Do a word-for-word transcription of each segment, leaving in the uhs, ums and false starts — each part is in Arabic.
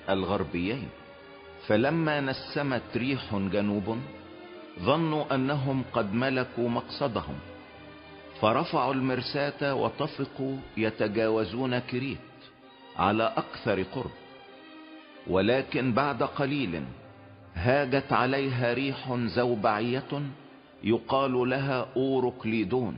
الغربيين. فلما نسمت ريح جنوب ظنوا انهم قد ملكوا مقصدهم، فرفعوا المرساة وطفقوا يتجاوزون كريت على اكثر قرب. ولكن بعد قليل هاجت عليها ريح زوبعية يقال لها أوروكليدون،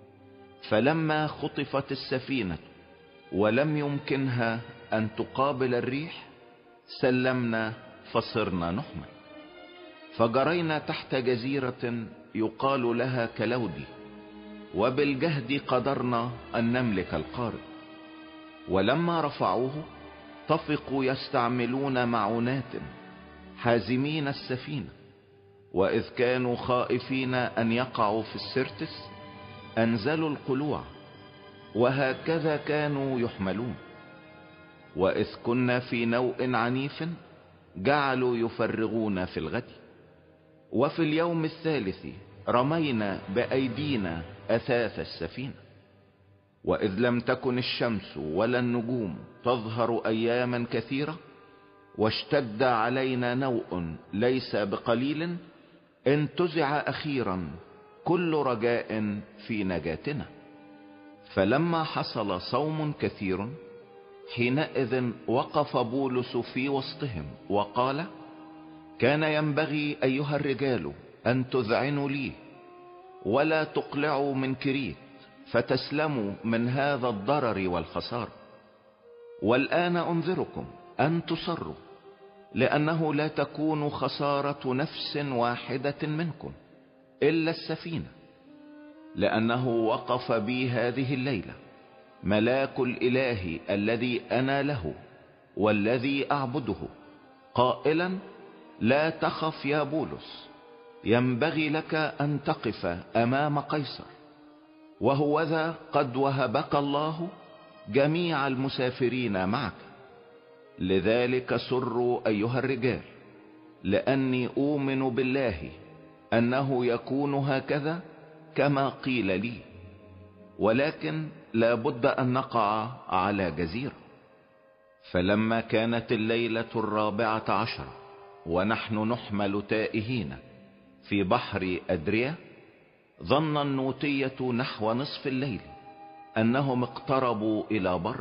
فلما خطفت السفينة ولم يمكنها ان تقابل الريح سلمنا فصرنا نحمل، فجرينا تحت جزيرة يقال لها كلودي، وبالجهد قدرنا ان نملك القارب. ولما رفعوه طفقوا يستعملون معونات حازمين السفينة، واذ كانوا خائفين ان يقعوا في السرتس انزلوا القلوع، وهكذا كانوا يحملون. واذ كنا في نوء عنيف جعلوا يفرغون في الغد. وفي اليوم الثالث رمينا بايدينا اثاث السفينة. واذ لم تكن الشمس ولا النجوم تظهر اياما كثيرة، واشتد علينا نوء ليس بقليل، انتزع اخيرا كل رجاء في نجاتنا. فلما حصل صوم كثير حينئذ وقف بولس في وسطهم وقال: كان ينبغي ايها الرجال ان تذعنوا لي ولا تقلعوا من كريت فتسلموا من هذا الضرر والخسار. والآن انذركم ان تصروا، لانه لا تكون خسارة نفس واحدة منكم الا السفينة، لانه وقف بي هذه الليلة ملاك الاله الذي انا له والذي اعبده قائلا: لا تخف يا بولس، ينبغي لك ان تقف امام قيصر، وهوذا قد وهبك الله جميع المسافرين معك. لذلك سروا ايها الرجال، لاني اؤمن بالله انه يكون هكذا كما قيل لي، ولكن لا بد ان نقع على جزيرة. فلما كانت الليلة الرابعة عشر ونحن نحمل تائهين في بحر أدريا، ظن النوتية نحو نصف الليل انهم اقتربوا الى بر،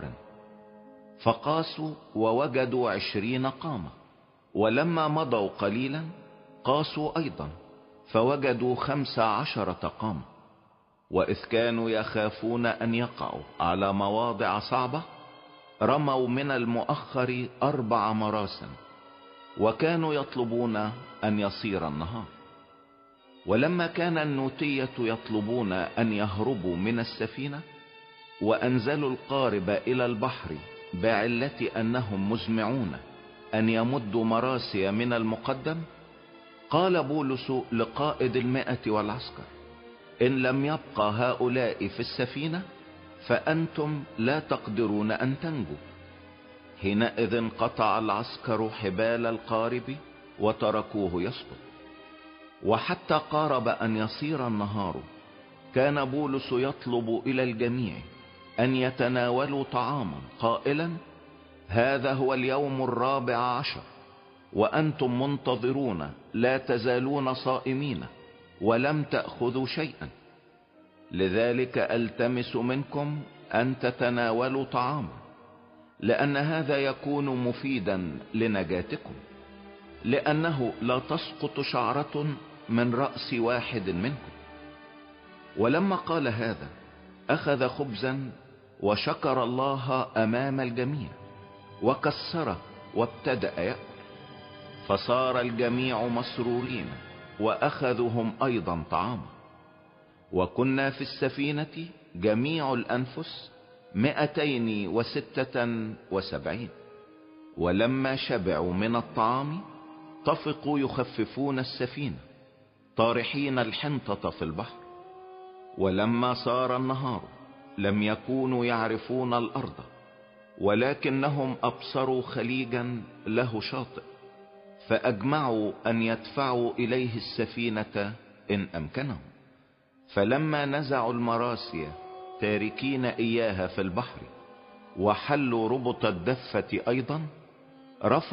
فقاسوا ووجدوا عشرين قامة. ولما مضوا قليلا قاسوا ايضا فوجدوا خمس عشرة قامة. واذ كانوا يخافون ان يقعوا على مواضع صعبة رموا من المؤخر اربع مراسم، وكانوا يطلبون ان يصير النهار. ولما كان النوتية يطلبون ان يهربوا من السفينة وانزلوا القارب الى البحر بعلة انهم مزمعون ان يمدوا مراسي من المقدم، قال بولس لقائد المائة والعسكر: ان لم يبقى هؤلاء في السفينة فانتم لا تقدرون ان تنجوا. حينئذ قطع العسكر حبال القارب وتركوه يسقط. وحتى قارب ان يصير النهار كان بولس يطلب الى الجميع ان يتناولوا طعاما قائلا: هذا هو اليوم الرابع عشر وانتم منتظرون لا تزالون صائمين ولم تأخذوا شيئا. لذلك التمس منكم ان تتناولوا طعاما، لان هذا يكون مفيدا لنجاتكم، لانه لا تسقط شعرة من رأس واحد منكم. ولما قال هذا اخذ خبزا وشكر الله امام الجميع وكسره وابتدأ يأكل، فصار الجميع مسرورين واخذوا هم ايضا طعاما. وكنا في السفينة جميع الانفس مئتين وستة وسبعين. ولما شبعوا من الطعام طفقوا يخففون السفينة طارحين الحنطة في البحر. ولما صار النهار لم يكونوا يعرفون الارض، ولكنهم ابصروا خليجا له شاطئ، فاجمعوا ان يدفعوا اليه السفينة ان امكنهم. فلما نزعوا المراسي تاركين اياها في البحر وحلوا ربط الدفة ايضا، رفعوا